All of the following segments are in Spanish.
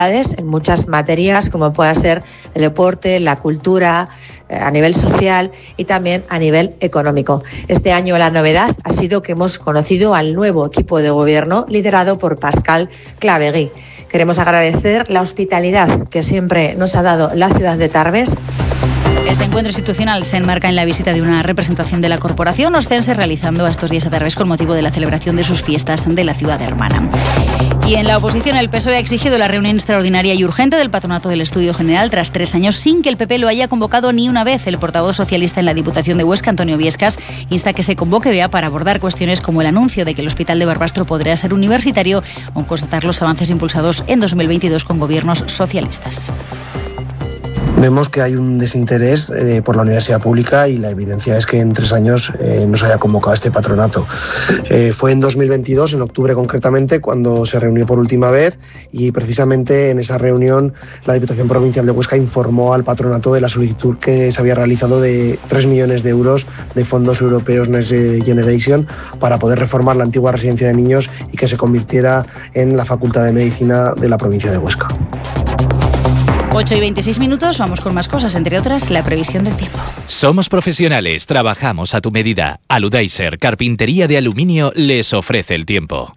en muchas materias, como pueda ser el deporte, la cultura, a nivel social y también a nivel económico. Este año la novedad ha sido que hemos conocido al nuevo equipo de gobierno liderado por Pascal Claveguí. Queremos agradecer la hospitalidad que siempre nos ha dado la ciudad de Tarbes. Este encuentro institucional se enmarca en la visita de una representación de la corporación ostense realizando estos días a Tarbes con motivo de la celebración de sus fiestas de la ciudad hermana. Y en la oposición, el PSOE ha exigido la reunión extraordinaria y urgente del Patronato del Estudio General tras 3 años sin que el PP lo haya convocado ni una vez. El portavoz socialista en la Diputación de Huesca, Antonio Viescas, insta que se convoque BEA para abordar cuestiones como el anuncio de que el Hospital de Barbastro podría ser universitario o constatar los avances impulsados en 2022 con gobiernos socialistas. Vemos que hay un desinterés por la universidad pública y la evidencia es que en 3 años no se haya convocado este patronato. Fue en 2022, en octubre concretamente, cuando se reunió por última vez y precisamente en esa reunión la Diputación Provincial de Huesca informó al patronato de la solicitud que se había realizado de 3 millones de euros de fondos europeos Next Generation para poder reformar la antigua residencia de niños y que se convirtiera en la Facultad de Medicina de la provincia de Huesca. 8:26, vamos con más cosas, entre otras la previsión del tiempo. Somos profesionales, trabajamos a tu medida. Aludaiser, carpintería de aluminio, les ofrece el tiempo.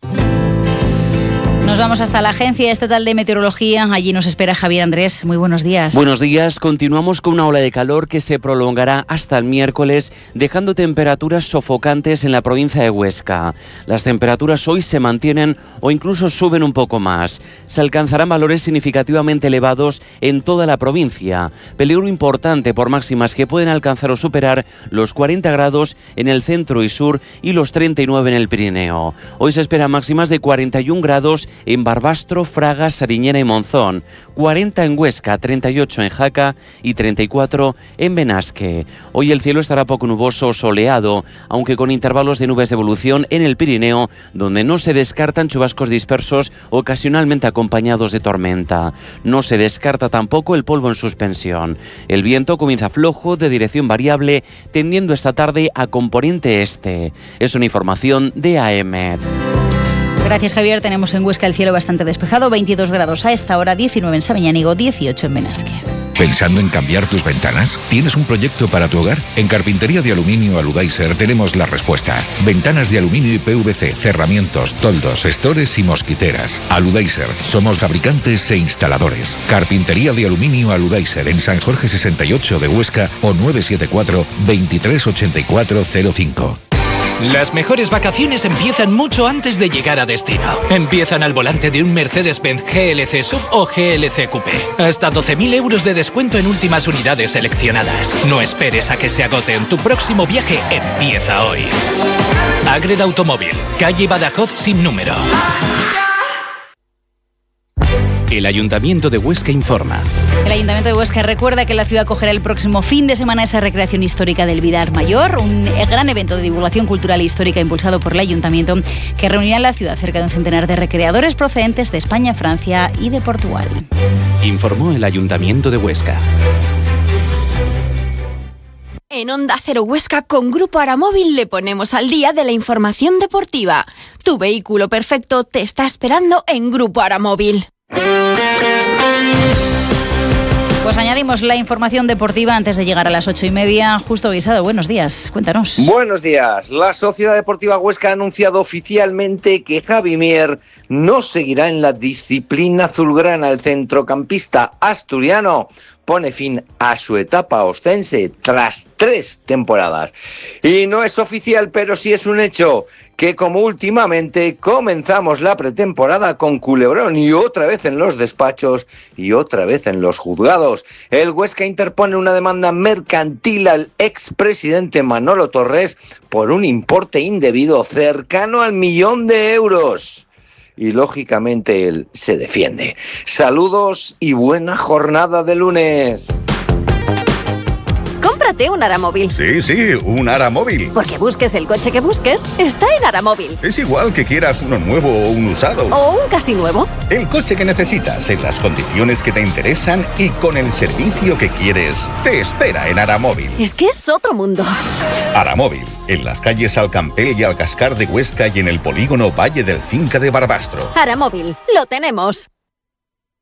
Nos vamos hasta la Agencia Estatal de Meteorología. Allí nos espera Javier Andrés. Muy buenos días. Buenos días. Continuamos con una ola de calor que se prolongará hasta el miércoles, dejando temperaturas sofocantes en la provincia de Huesca. Las temperaturas hoy se mantienen o incluso suben un poco más. Se alcanzarán valores significativamente elevados en toda la provincia. Peligro importante por máximas que pueden alcanzar o superar los 40 grados en el centro y sur y los 39 en el Pirineo. Hoy se esperan máximas de 41 grados en Barbastro, Fraga, Sariñena y Monzón, 40 en Huesca, 38 en Jaca y 34 en Benasque. Hoy el cielo estará poco nuboso o soleado, aunque con intervalos de nubes de evolución en el Pirineo, donde no se descartan chubascos dispersos ocasionalmente acompañados de tormenta. No se descarta tampoco el polvo en suspensión. El viento comienza flojo, de dirección variable, tendiendo esta tarde a componente este. Es una información de AEMET. Gracias, Javier. Tenemos en Huesca el cielo bastante despejado, 22 grados a esta hora, 19 en Sabiñánigo, 18 en Benasque. ¿Pensando en cambiar tus ventanas? ¿Tienes un proyecto para tu hogar? En Carpintería de Aluminio Aludaiser tenemos la respuesta. Ventanas de aluminio y PVC, cerramientos, toldos, estores y mosquiteras. Aludaiser, somos fabricantes e instaladores. Carpintería de Aluminio Aludaiser en San Jorge 68 de Huesca o 974 238405. Las mejores vacaciones empiezan mucho antes de llegar a destino. Empiezan al volante de un Mercedes-Benz GLC Sub o GLC Coupé. Hasta 12.000 euros de descuento en últimas unidades seleccionadas. No esperes a que se agoten. Tu próximo viaje empieza hoy. Agreda Automóvil, calle Badajoz sin número. El Ayuntamiento de Huesca informa. El Ayuntamiento de Huesca recuerda que la ciudad acogerá el próximo fin de semana esa recreación histórica del Vidar Mayor, un gran evento de divulgación cultural e histórica impulsado por el Ayuntamiento que reunirá en la ciudad cerca de un centenar de recreadores procedentes de España, Francia y de Portugal. Informó el Ayuntamiento de Huesca. En Onda Cero Huesca con Grupo Aramóvil le ponemos al día de la información deportiva. Tu vehículo perfecto te está esperando en Grupo Aramóvil. Pues añadimos la información deportiva antes de llegar a las 8:30. Justo Guisado, buenos días, cuéntanos. Buenos días. La Sociedad Deportiva Huesca ha anunciado oficialmente que Javi Mier no seguirá en la disciplina azulgrana. El centrocampista asturiano pone fin a su etapa ostense tras 3 temporadas. Y no es oficial, pero sí es un hecho, que como últimamente comenzamos la pretemporada con culebrón y otra vez en los despachos y otra vez en los juzgados. El Huesca interpone una demanda mercantil al expresidente Manolo Torres por un importe indebido cercano al 1.000.000 de euros. Y lógicamente él se defiende. Saludos y buena jornada de lunes. Cómprate un Aramóvil. Sí, un Aramóvil. Porque busques el coche que busques, está en Aramóvil. Es igual que quieras uno nuevo o un usado. O un casi nuevo. El coche que necesitas, en las condiciones que te interesan y con el servicio que quieres, te espera en Aramóvil. Es que es otro mundo. Aramóvil, en las calles Alcampel y Alcascar de Huesca y en el polígono Valle del Cinca de Barbastro. Aramóvil, lo tenemos.